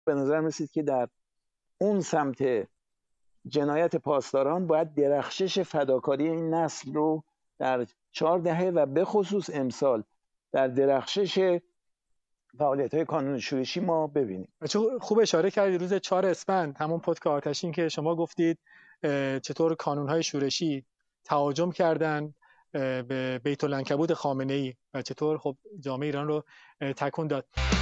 به نظر می‌رسید که در اون سمت جنایت پاسداران باید درخشش فداکاری این نسل رو در 4 دهه و به خصوص امسال در درخشش فعالیت‌های کانون شورشی ما ببینیم. چون خوب اشاره کردید روز 4 اسفند همون پودکست آتشین که شما گفتید چطور کانون‌های شورشی تهاجم کردن به بیت العنکبوت خامنه‌ای و چطور خب جامعه ایران رو تکون داد.